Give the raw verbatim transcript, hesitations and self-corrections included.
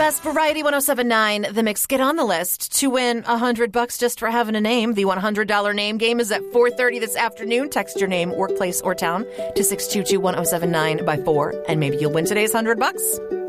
best variety one oh seven nine, The Mix. Get on the list to win one hundred bucks just for having a name. The one hundred dollars name game is at four thirty this afternoon. Text your name, workplace, or town to six two two one oh seven nine by four, and maybe you'll win today's one hundred bucks.